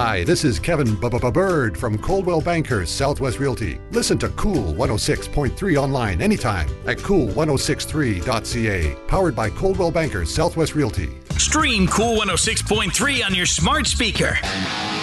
Hi, this is Kevin Bird from Coldwell Bankers Southwest Realty. Listen to Cool 106.3 online anytime at cool1063.ca. Powered by Coldwell Bankers Southwest Realty. Stream Cool 106.3 on your smart speaker.